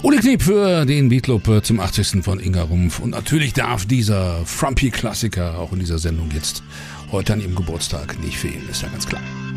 Uli Kniep für den Beatclub zum 80. von Inga Rumpf. Und natürlich darf dieser Frumpy-Klassiker auch in dieser Sendung jetzt heute an ihrem Geburtstag nicht fehlen, ist ja ganz klar.